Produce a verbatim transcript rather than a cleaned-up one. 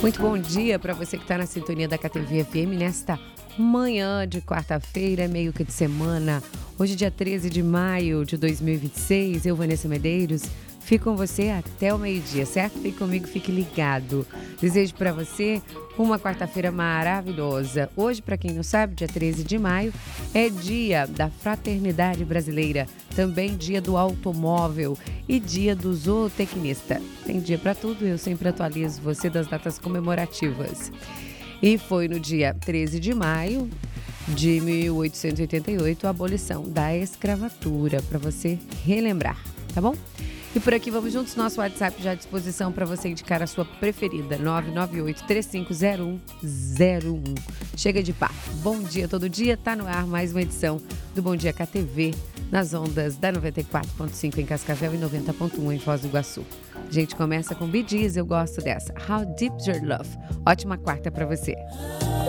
Muito bom dia para você que está na sintonia da K T V F M nesta manhã de quarta-feira, meio que de semana. Hoje, dia treze de maio de dois mil e vinte e seis, eu, Vanessa Medeiros, fico com você até o meio-dia, certo? Fique comigo, fique ligado. Desejo para você uma quarta-feira maravilhosa. Hoje, para quem não sabe, dia treze de maio, é dia da Fraternidade Brasileira, também dia do automóvel e dia do zootecnista. Tem dia para tudo, eu sempre atualizo você das datas comemorativas. E foi no dia treze de maio de mil oitocentos e oitenta e oito a abolição da escravatura, para você relembrar, tá bom? E por aqui vamos juntos, nosso WhatsApp já à disposição para você indicar a sua preferida, nove nove oito, três cinco zero um zero um. Chega de papo. Bom dia todo dia, tá no ar mais uma edição do Bom Dia K T V, nas ondas da noventa e quatro ponto cinco em Cascavel e noventa ponto um em Foz do Iguaçu. A gente começa com Bee Gees, eu gosto dessa. How Deep's Your Love. Ótima quarta para você.